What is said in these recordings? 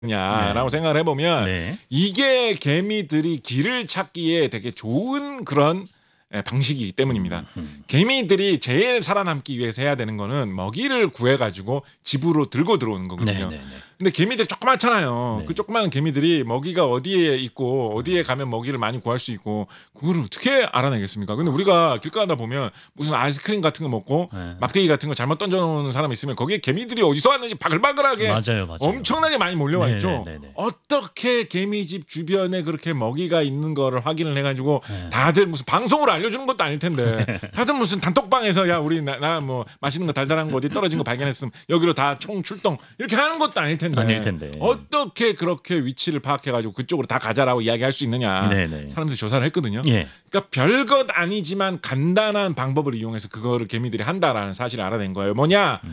냐라고 네. 생각을 해보면 네. 이게 개미들이 길을 찾기에 되게 좋은 그런 방식이기 때문입니다. 개미들이 제일 살아남기 위해서 해야 되는 거는 먹이를 구해가지고 집으로 들고 들어오는 거거든요. 네네네. 근데 개미들이 조그맣잖아요. 네. 그 조그마한 개미들이 먹이가 어디에 있고 어디에 가면 먹이를 많이 구할 수 있고 그걸 어떻게 알아내겠습니까? 근데 우리가 길 가다 보면 무슨 아이스크림 같은 거 먹고 네. 막대기 같은 거 잘못 던져놓은 사람 있으면 거기에 개미들이 어디서 왔는지 바글바글하게 맞아요. 엄청나게 많이 몰려와 있죠. 네네네네. 어떻게 개미집 주변에 그렇게 먹이가 있는 거를 확인을 해가지고 네. 다들 무슨 방송으로 알려주는 것도 아닐 텐데 다들 무슨 단톡방에서 야 우리 나 뭐 맛있는 거 달달한 거 어디 떨어진 거 발견했으면 여기로 다 총 출동 이렇게 하는 것도 아닐 텐데 어떻게 그렇게 위치를 파악해가지고 그쪽으로 다 가자라고 이야기할 수 있느냐. 네네. 사람들이 조사를 했거든요. 예. 그러니까 별것 아니지만 간단한 방법을 이용해서 그거를 개미들이 한다라는 사실을 알아낸 거예요. 뭐냐?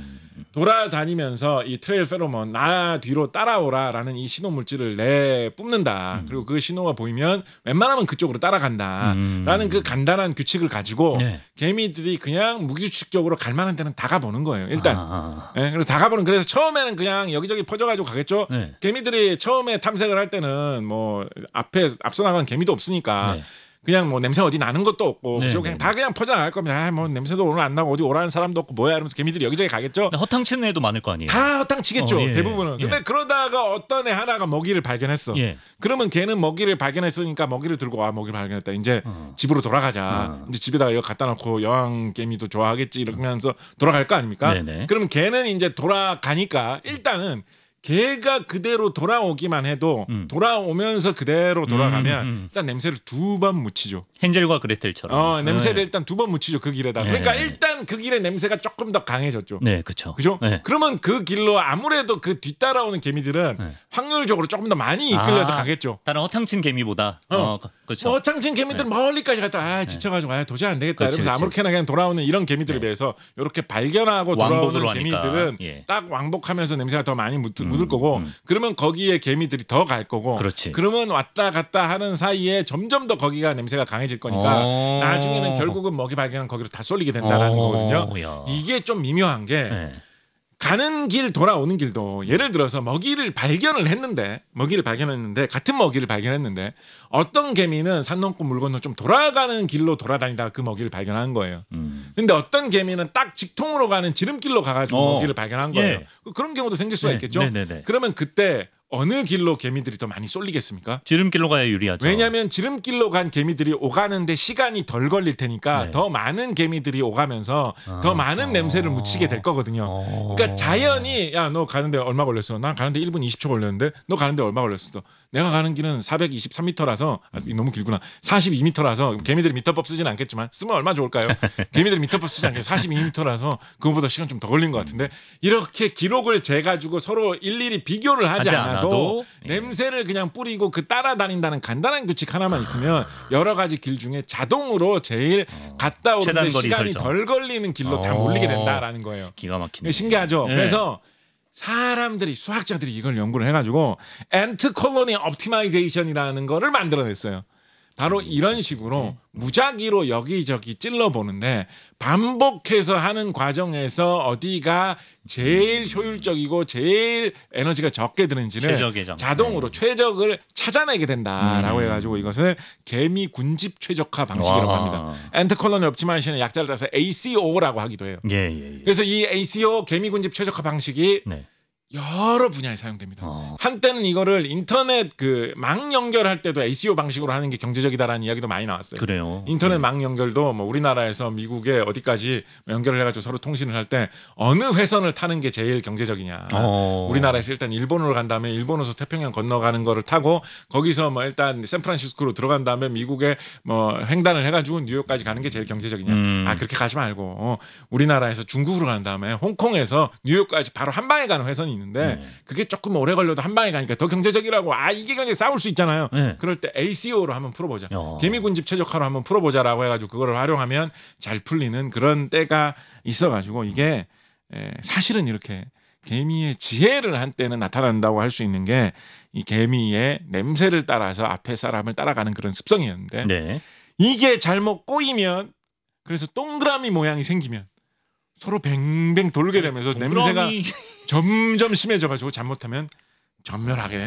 돌아다니면서 이 트레일 페로몬 나 뒤로 따라오라라는 이 신호 물질을 내 뿜는다. 그리고 그 신호가 보이면 웬만하면 그쪽으로 따라간다라는 그 간단한 규칙을 가지고 네. 개미들이 그냥 무규칙적으로 갈 만한 데는 다 가보는 거예요. 일단. 아. 네, 그래서 다 가보는 그래서 처음에는 그냥 여기저기 퍼져가지고 가겠죠. 네. 개미들이 처음에 탐색을 할 때는 뭐 앞서 나가는 개미도 없으니까. 네. 그냥 뭐 냄새 어디 나는 것도 없고 네, 그죠? 네, 그냥 네. 다 그냥 퍼져나갈 겁니다. 뭐 냄새도 오늘 안 나고 어디 오라는 사람도 없고 뭐야 이러면서 개미들이 여기저기 가겠죠. 허탕 치는 애도 많을 거 아니에요. 다 허탕치겠죠. 예, 대부분은. 예. 근데 그러다가 어떤 애 하나가 먹이를 발견했어. 예. 그러면 걔는 먹이를 발견했으니까 먹이를 들고 와 먹이를 발견했다. 이제 집으로 돌아가자. 이제 집에다가 이거 갖다 놓고 여왕 개미도 좋아하겠지 이러면서 돌아갈 거 아닙니까? 네네. 그러면 걔는 이제 돌아가니까 일단은 걔가 그대로 돌아오기만 해도 돌아오면서 그대로 돌아가면 일단 냄새를 2번 묻히죠. 헨젤과 그레텔처럼. 냄새를 네. 일단 2번 묻히죠. 그 길에다. 네. 그러니까 일단 그 길의 냄새가 조금 더 강해졌죠. 네, 그렇죠. 그죠? 네. 그러면 그 길로 아무래도 그 뒤따라오는 개미들은 네. 확률적으로 조금 더 많이 이끌려서 가겠죠. 다른 허탕친 개미보다. 그렇죠. 뭐 어창진 개미들 멀리까지 갔다 지쳐가지고 도저히 안 되겠다 그렇지, 이러면서 그렇지. 아무렇게나 그냥 돌아오는 이런 개미들에 비해서 이렇게 발견하고 돌아오는 왕복으로 하니까. 개미들은 예. 딱 왕복하면서 냄새가 더 많이 묻을 거고 그러면 거기에 개미들이 더 갈 거고 그렇지. 그러면 왔다 갔다 하는 사이에 점점 더 거기가 냄새가 강해질 거니까 나중에는 결국은 먹이 발견은 거기로 다 쏠리게 된다라는 거거든요. 야. 이게 좀 미묘한 게 네. 가는 길 돌아오는 길도 예를 들어서 먹이를 발견했는데 같은 먹이를 발견했는데 어떤 개미는 산 넘고 물 건너 좀 돌아가는 길로 돌아다니다가 그 먹이를 발견한 거예요. 근데 어떤 개미는 딱 직통으로 가는 지름길로 가가지고 먹이를 발견한 거예요. 예. 그런 경우도 생길 수가 네, 있겠죠. 네네네. 그러면 그때 어느 길로 개미들이 더 많이 쏠리겠습니까? 지름길로 가야 유리하죠. 왜냐하면 지름길로 간 개미들이 오가는데 시간이 덜 걸릴 테니까 네. 더 많은 개미들이 오가면서 더 많은 냄새를 묻히게 될 거거든요. 그러니까 자연이 야 너 가는데 얼마 걸렸어? 난 가는데 1분 20초 걸렸는데 너 가는데 얼마 걸렸어? 내가 가는 길은 423m라서 너무 길구나. 42m라서 개미들이 미터법 쓰진 않겠지만 쓰면 얼마 좋을까요? 개미들이 미터법 쓰지 않겠죠. 42m라서 그거보다 시간 좀 더 걸린 것 같은데 이렇게 기록을 재가지고 서로 일일이 비교를 하지 않아도 냄새를 그냥 뿌리고 그 따라다닌다는 간단한 규칙 하나만 있으면 여러 가지 길 중에 자동으로 제일 갔다 오는데 최단거리 시간이 설정. 덜 걸리는 길로 다 몰리게 된다라는 거예요. 기가 막히네. 신기하죠. 네. 그래서 사람들이 수학자들이 이걸 연구를 해가지고 엔트 콜로니 옵티마이제이션이라는 거를 만들어냈어요. 바로 이런 식으로 무작위로 여기저기 찔러보는데 반복해서 하는 과정에서 어디가 제일 효율적이고 제일 에너지가 적게 드는지를 최적의 장. 자동으로 최적을 찾아내게 된다라고 해가지고 이것을 개미 군집 최적화 방식이라고 와. 합니다. 엔트 콜로니 옵티마이제이션의 약자를 따서 ACO라고 하기도 해요. 예. 그래서 이 ACO 개미 군집 최적화 방식이 네. 여러 분야에 사용됩니다. 한때는 이거를 인터넷 그 망 연결할 때도 ACO 방식으로 하는 게 경제적이다라는 이야기도 많이 나왔어요. 그래요. 인터넷 망 연결도 뭐 우리나라에서 미국에 어디까지 연결을 해가지고 서로 통신을 할 때 어느 회선을 타는 게 제일 경제적이냐. 우리나라에서 일단 일본으로 간 다음에 일본에서 태평양 건너가는 거를 타고 거기서 뭐 일단 샌프란시스코로 들어간 다음에 미국에 뭐 횡단을 해가지고 뉴욕까지 가는 게 제일 경제적이냐. 그렇게 가지 말고 우리나라에서 중국으로 간 다음에 홍콩에서 뉴욕까지 바로 한 방에 가는 회선이 있는데 그게 조금 오래 걸려도 한 방에 가니까 더 경제적이라고 이게 경제 싸울 수 있잖아요. 네. 그럴 때 ACO로 한번 풀어보자. 개미군집 최적화로 한번 풀어보자라고 해가지고 그거를 활용하면 잘 풀리는 그런 때가 있어가지고 이게 사실은 이렇게 개미의 지혜를 한때는 나타난다고 할 수 있는 게 이 개미의 냄새를 따라서 앞에 사람을 따라가는 그런 습성이었는데 네. 이게 잘못 꼬이면 그래서 동그라미 모양이 생기면 서로 뱅뱅 돌게 되면서 냄새가 점점 심해져가지고 잘못하면 전멸하게